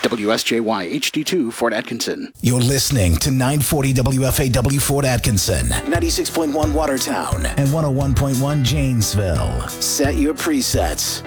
WSJY HD2 Fort Atkinson. You're listening to 940 WFAW Fort Atkinson, 96.1 Watertown, and 101.1 Janesville. Set your presets.